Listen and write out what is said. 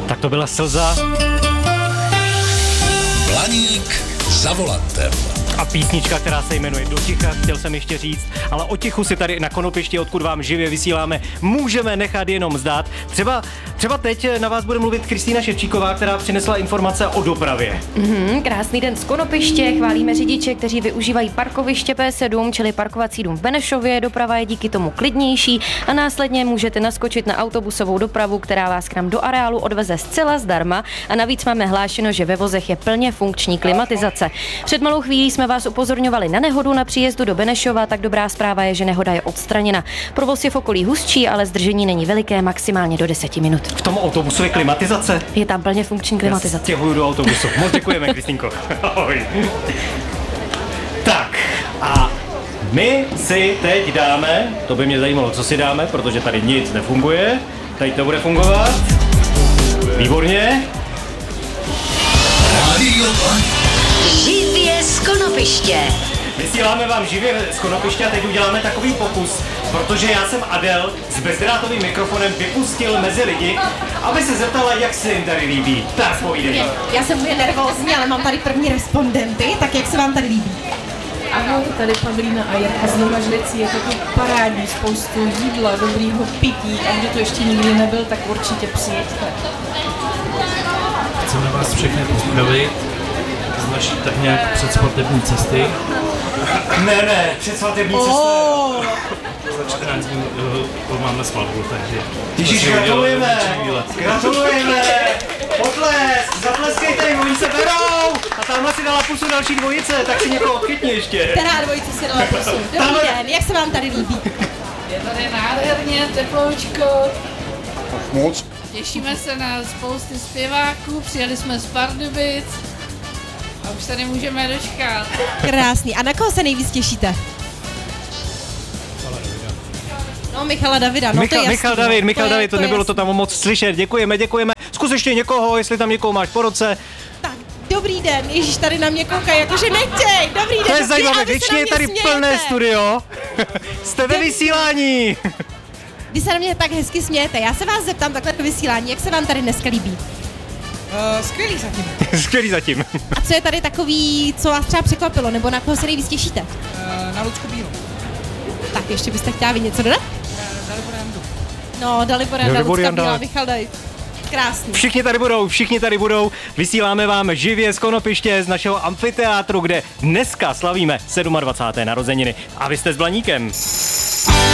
Tak to byla Slza. Blaník za volantem. A písnička, která se jmenuje Do ticha, chtěl jsem ještě říct, ale o tichu si tady na Konopišti, odkud vám živě vysíláme, můžeme nechat jenom zdát. Třeba teď na vás bude mluvit Kristýna Ševčíková, která přinesla informace o dopravě. Krásný den z Konopiště, chválíme řidiče, kteří využívají parkoviště P7, čili parkovací dům v Benešově, doprava je díky tomu klidnější a následně můžete naskočit na autobusovou dopravu, která vás k nám do areálu odveze zcela zdarma a navíc máme hlášeno, že ve vozech je plně funkční klimatizace. Před malou chvílí jsme vás upozorňovali na nehodu na příjezdu do Benešova, tak dobrá zpráva je, že nehoda je odstraněna. Provoz je v okolí hustší, ale zdržení není veliké, maximálně do 10 minut. V tom autobusu je klimatizace? Je tam plně funkční klimatizace. Já stěhuju do autobusu. Moc děkujeme, Kristýnko. Ahoj. Tak a my si teď dáme, to by mě zajímalo, co si dáme, protože tady nic nefunguje. Tady to bude fungovat. Výborně. Rádio Živě z Konopiště. Vysíláme vám živě z Konopiště a teď uděláme takový pokus, protože já jsem Adel s bezdrátovým mikrofonem vypustil mezi lidi, aby se zeptala, jak se jim tady líbí. Tak povídej. Já jsem úplně nervózní, ale mám tady první respondenty, tak jak se vám tady líbí? Ahoj, tady Pavlína a Jirka z Novažlicí, je to tu parádní, spoustu jídla, dobrýho pití a kdo to ještě nikdy nebyl, tak určitě přijeďte. Chceme vás všechny pozdravit z naší tak nějak předsvatební cesty. Ne, předsvatební cesta. Za 14 dní máme svatbu, takže... Ježíš, gratulujeme! Gratulujeme! Potlesk! Zatleskejte, oni se berou! A tamhle si dala pusu další dvojice, tak si někoho odchytni ještě. Která dvojice si dala pusu? Dobrý den, jak se vám tady líbí? Je tady nádherně, teploučko. moc. Těšíme se na spousty zpěváků, přijeli jsme z Pardubic a už se nemůžeme dočkat. Krásný. A na koho se nejvíc těšíte? No, Michala Davida, no to je jasný. Michal David, to nebylo to tam moc slyšet, děkujeme. Zkus ještě někoho, jestli tam někoho máš po roce. Tak, dobrý den, Ježíš, tady na mě koukají, jakože nechtěj, dobrý den. To je zajímavé, většině je tady plné studio. Jste ve vysílání. Vy se na mě tak hezky smějete, já se vás zeptám takhle do vysílání, jak se vám tady dneska líbí? Skvělý zatím. Skvělý zatím. A co je tady takový, co vás třeba překvapilo, nebo na koho se nejvíc těšíte? Na Lucku Bílou. Tak ještě byste chtěla vy něco dodat? Dalibor Jandu. No, Dalibor Janda, Lucka Bílá, Michal David. Krásný. Všichni tady budou. Vysíláme vám živě z Konopiště, z našeho amfiteátru, kde dneska slavíme 27. narozeniny. A vy jste s Blaníkem.